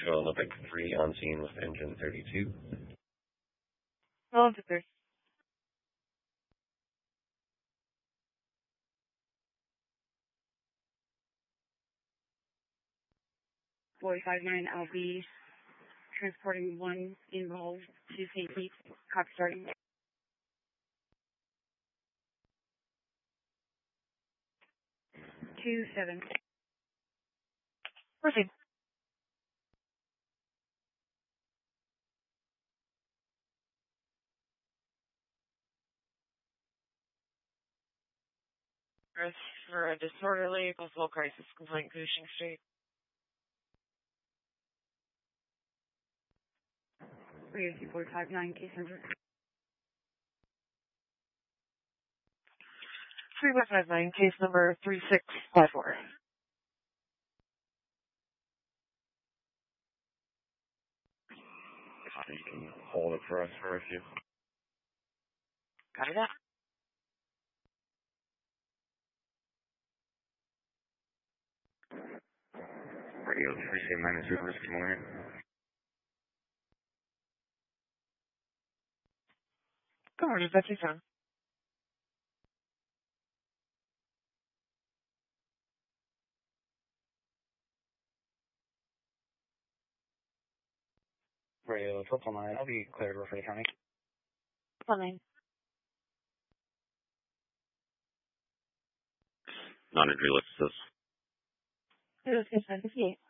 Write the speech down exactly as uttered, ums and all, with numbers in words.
Show Olympic three on scene with engine thirty-two. Olympic three. forty-five nine L B, transporting one involved to safety. Copy starting. Two seven. Proceed. Risk for a disorderly possible crisis complaint, Cushing Street. Radio forty-five nine, case number. three five five nine, case number three six five four. You can hold it for us for a few. Copy that. Radio three six minus Rivers, good morning. Good morning, Betsy Town. Radio triple nine, I'll be cleared over for the county. Fine. Non-entry list says. It was case nine fifty-eight.